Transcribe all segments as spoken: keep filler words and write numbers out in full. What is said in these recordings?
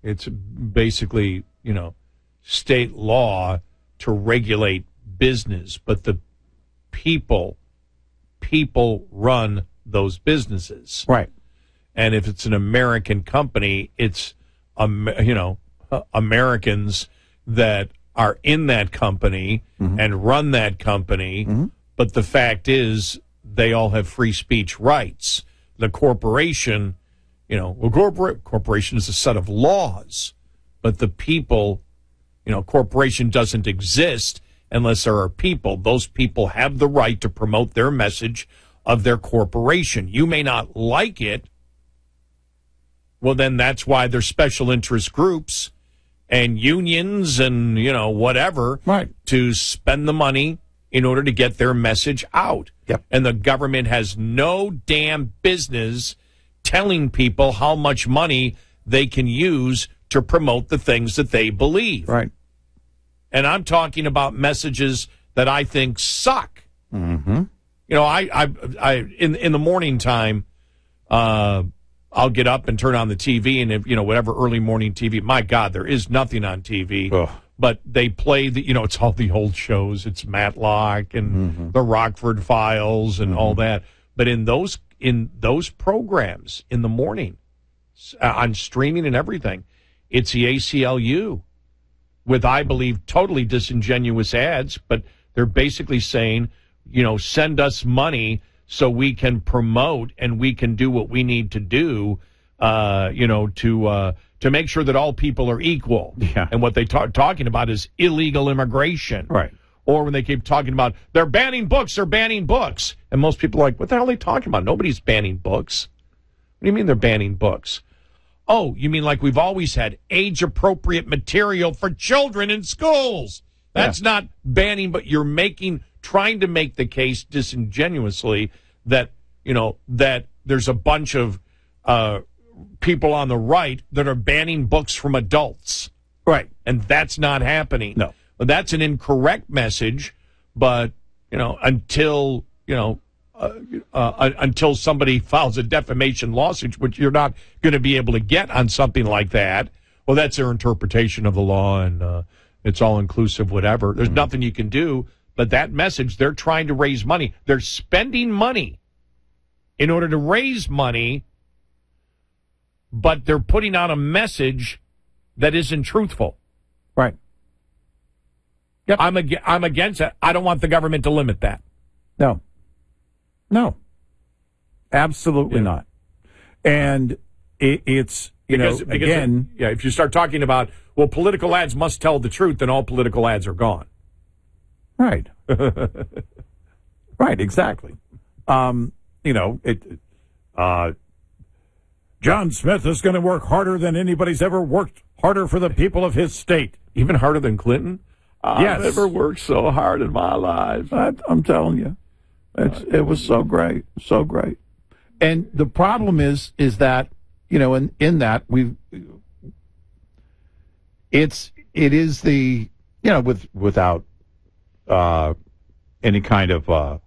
It's basically, you know, state law to regulate business, but the people, people run those businesses. Right. And if it's an American company, it's, um, you know, uh, Americans that are in that company mm-hmm. and run that company. Mm-hmm. But the fact is, they all have free speech rights. The corporation, you know, well, corporate corporation is a set of laws, but the people, you know, corporation doesn't exist unless there are people. Those people have the right to promote their message of their corporation. You may not like it. Well, then that's why there's special interest groups and unions and, you know, whatever, right, to spend the money in order to get their message out. Yep. And the government has no damn business telling people how much money they can use to promote the things that they believe. Right. And I'm talking about messages that I think suck. Mm-hmm. You know, I, I, I, in in the morning time, uh, I'll get up and turn on the T V, and if, you know, whatever early morning T V. My God, there is nothing on T V. Ugh. But they play the, you know, it's all the old shows. It's Matlock and mm-hmm. the Rockford Files and mm-hmm. all that. But in those in those programs in the morning, uh, on streaming and everything, it's the A C L U with, I believe, totally disingenuous ads. But they're basically saying, you know, send us money so we can promote and we can do what we need to do, uh, you know, to uh, to make sure that all people are equal. Yeah. And what they talk talking about is illegal immigration. Right. Or when they keep talking about, they're banning books, they're banning books. And most people are like, what the hell are they talking about? Nobody's banning books. What do you mean they're banning books? Oh, you mean like we've always had age-appropriate material for children in schools. That's yeah. not banning, but you're making, trying to make the case disingenuously that, you know, that there's a bunch of uh, people on the right that are banning books from adults. Right. And that's not happening. No. Well, that's an incorrect message, but, you know, until, you know, uh, uh, until somebody files a defamation lawsuit, which you're not going to be able to get on something like that, well, that's their interpretation of the law, and uh, it's all-inclusive, whatever. There's mm-hmm. nothing you can do, but that message, they're trying to raise money. They're spending money in order to raise money, but they're putting out a message that isn't truthful. Right. Yep. I'm ag- I'm against it. I don't want the government to limit that. No. No. Absolutely yeah. not. And it, it's, you because, know, because again. It, yeah, if you start talking about, well, political ads must tell the truth, then all political ads are gone. Right. Right, exactly. Um, you know, it. Uh, John Smith is going to work harder than anybody's ever worked, harder for the people of his state. Even harder than Clinton? Yes. I've never worked so hard in my life. I, I'm telling you. It's, it was so great, so great. And the problem is, is that, you know, in, in that we've, it's, it is the, you know, with, without, uh, any kind of, uh,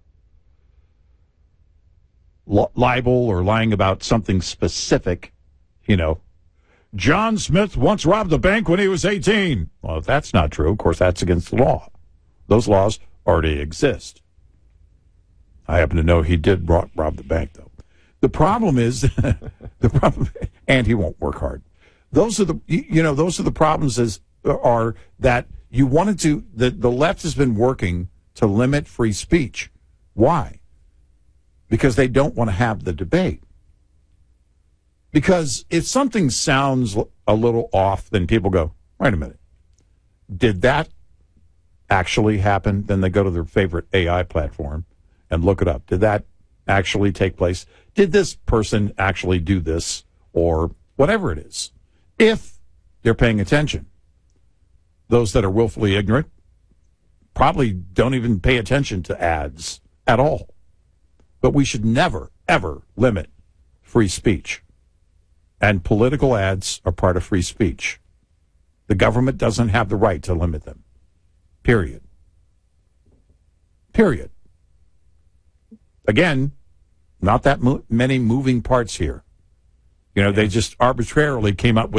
libel or lying about something specific, you know, John Smith once robbed a bank when he was eighteen. Well, if that's not true, of course, that's against the law. Those laws already exist. I happen to know he did rob, rob the bank, though. The problem is, the problem, and he won't work hard. Those are the, you know, those are the problems is, are that you wanted to, the, the left has been working to limit free speech. Why? Because they don't want to have the debate. Because if something sounds a little off, then people go, wait a minute, did that actually happen? Then they go to their favorite A I platform and look it up. Did that actually take place? Did this person actually do this? Or whatever it is. If they're paying attention. Those that are willfully ignorant probably don't even pay attention to ads at all. But we should never, ever limit free speech. And political ads are part of free speech. The government doesn't have the right to limit them. Period. Period. Again, not that mo- many moving parts here. You know, they just arbitrarily came up with